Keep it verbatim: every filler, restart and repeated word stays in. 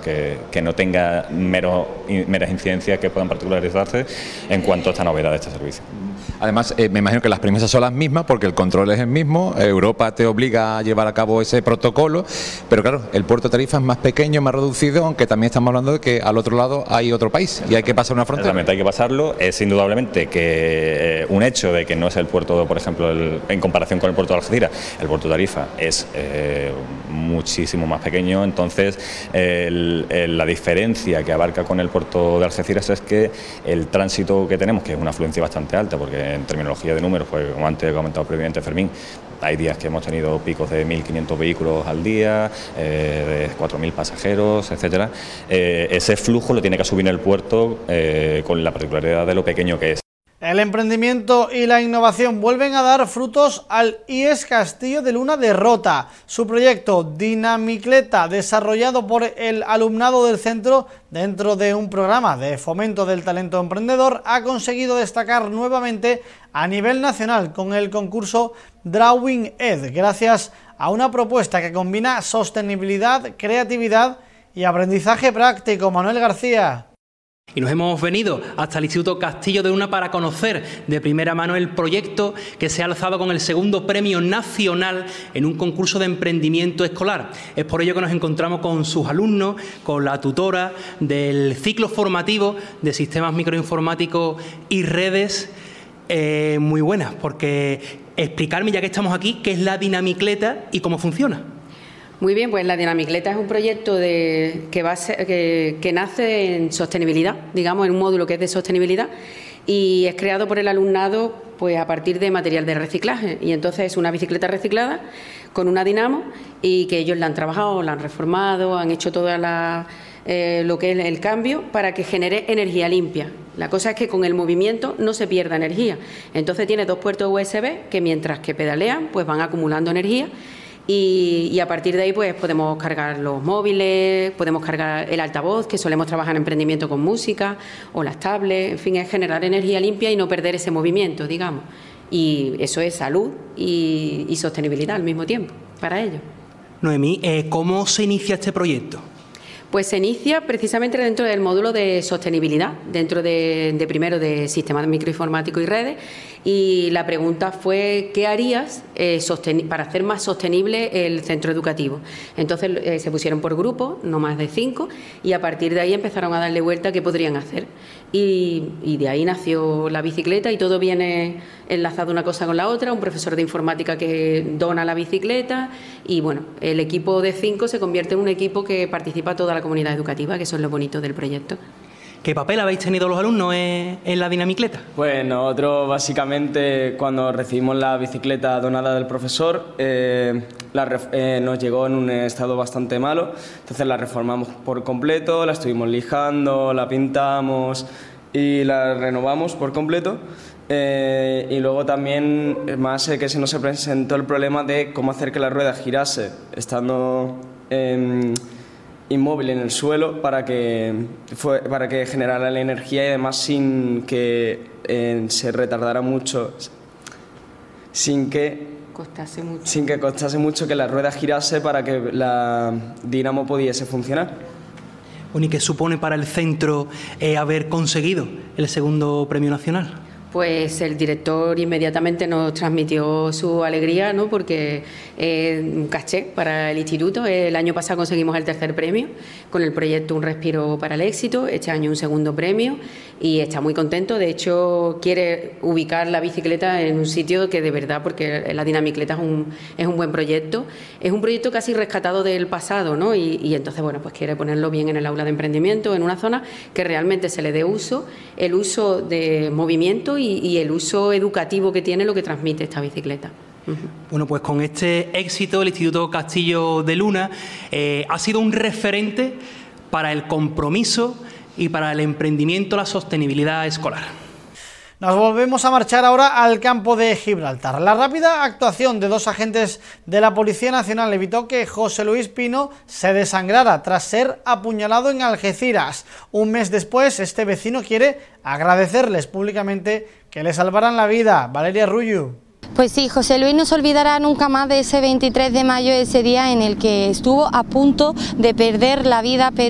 que, que no tenga mero, meras incidencias que puedan particularizarse en cuanto a esta novedad de este servicio. Además, eh, me imagino que las premisas son las mismas porque el control es el mismo, Europa te obliga a llevar a cabo ese protocolo, pero claro, el puerto de Tarifa es más pequeño, más reducido, aunque también estamos hablando de que al otro lado hay otro país y hay que pasar una frontera. Realmente hay que pasarlo, es indudablemente que eh, un hecho de que no es el puerto, por ejemplo, el, en comparación con el puerto de Algeciras, el puerto de Tarifa es eh, muchísimo más pequeño, entonces el, el, la diferencia que abarca con el puerto de Algeciras es que el tránsito que tenemos, que es una afluencia bastante alta, porque en terminología de números, pues como antes he comentado previamente Fermín, hay días que hemos tenido picos de mil quinientos vehículos al día, eh, de cuatro mil pasajeros, etcétera. Eh, ese flujo lo tiene que asumir el puerto eh, con la particularidad de lo pequeño que es. El emprendimiento y la innovación vuelven a dar frutos al I E S Castillo de Luna de Rota. Su proyecto Dinamicleta, desarrollado por el alumnado del centro dentro de un programa de fomento del talento emprendedor, ha conseguido destacar nuevamente a nivel nacional con el concurso Drawing Ed, gracias a una propuesta que combina sostenibilidad, creatividad y aprendizaje práctico. Manuel García. Y nos hemos venido hasta el Instituto Castillo de Luna para conocer de primera mano el proyecto que se ha alzado con el segundo premio nacional en un concurso de emprendimiento escolar. Es por ello que nos encontramos con sus alumnos, con la tutora del ciclo formativo de sistemas microinformáticos y redes. Eh, muy buenas, porque explicarme, ya que estamos aquí, qué es la Dinamicleta y cómo funciona. Muy bien, pues la Dinamicleta es un proyecto de, que, va a ser, que, que nace en sostenibilidad, digamos, en un módulo que es de sostenibilidad, y es creado por el alumnado pues a partir de material de reciclaje. Y entonces es una bicicleta reciclada con una dinamo y que ellos la han trabajado, la han reformado, han hecho toda la, eh, lo que es el cambio para que genere energía limpia. La cosa es que con el movimiento no se pierda energía. Entonces tiene dos puertos U S B que mientras que pedalean pues van acumulando energía. Y, y a partir de ahí pues podemos cargar los móviles, podemos cargar el altavoz, que solemos trabajar en emprendimiento con música, o las tablets, en fin, es generar energía limpia y no perder ese movimiento, digamos. Y eso es salud y, y sostenibilidad al mismo tiempo para ellos. Noemí, eh, ¿cómo se inicia este proyecto? Pues se inicia precisamente dentro del módulo de sostenibilidad, dentro de, de primero de sistemas microinformáticos y redes, y la pregunta fue ¿qué harías eh, para hacer más sostenible el centro educativo? Entonces eh, se pusieron por grupos, no más de cinco, y a partir de ahí empezaron a darle vuelta a qué podrían hacer. Y, y de ahí nació la bicicleta y todo viene enlazado una cosa con la otra, un profesor de informática que dona la bicicleta y bueno, el equipo de cinco se convierte en un equipo que participa toda la comunidad educativa, que eso es lo bonito del proyecto. ¿Qué papel habéis tenido los alumnos en, en la Dinamicleta? Pues nosotros básicamente cuando recibimos la bicicleta donada del profesor eh, la, eh, nos llegó en un estado bastante malo, entonces la reformamos por completo, la estuvimos lijando, la pintamos y la renovamos por completo. Eh, y luego también más eh, que se nos presentó el problema de cómo hacer que la rueda girase estando eh, inmóvil en el suelo para que, fue, para que generara la energía y además sin que eh, se retardara mucho, sin que costase mucho. sin que costase mucho que la rueda girase para que la dinamo pudiese funcionar. Bueno, ¿y qué supone para el centro eh, haber conseguido el segundo premio nacional? Pues el director inmediatamente nos transmitió su alegría, ¿no? Porque es un caché para el instituto. El año pasado conseguimos el tercer premio con el proyecto Un Respiro para el Éxito, este año un segundo premio y está muy contento. De hecho, quiere ubicar la bicicleta en un sitio que de verdad, porque la Dinamicleta es un, es un buen proyecto, es un proyecto casi rescatado del pasado, ¿no? Y, y entonces, bueno, pues quiere ponerlo bien en el aula de emprendimiento, en una zona que realmente se le dé uso, el uso de movimiento y, y el uso educativo que tiene lo que transmite esta bicicleta. Uh-huh. Bueno, pues con este éxito el Instituto Castillo de Luna eh, ha sido un referente para el compromiso y para el emprendimiento, la sostenibilidad escolar. Nos volvemos a marchar ahora al campo de Gibraltar. La rápida actuación de dos agentes de la Policía Nacional evitó que José Luis Pino se desangrara tras ser apuñalado en Algeciras. Un mes después, este vecino quiere agradecerles públicamente que le salvaran la vida. Valeria Rullo. Pues sí, José Luis no se olvidará nunca más de ese veintitrés de mayo, ese día en el que estuvo a punto de perder la vida, pero